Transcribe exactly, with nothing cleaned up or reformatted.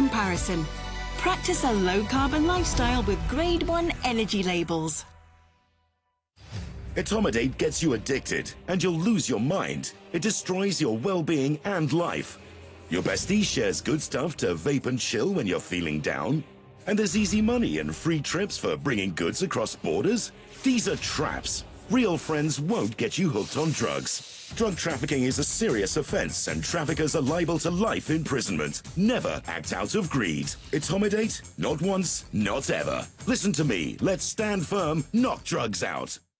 comparison. Practice a low-carbon lifestyle with grade one energy labels. Etomidate gets you addicted, and you'll lose your mind. It destroys your well-being and life. Your bestie shares good stuff to vape and chill when you're feeling down. And there's easy money and free trips for bringing goods across borders. These are traps. Real friends won't get you hooked on drugs. Drug trafficking is a serious offense, and traffickers are liable to life imprisonment. Never act out of greed. Etomidate? Not once, not ever. Listen to me. Let's stand firm, knock drugs out.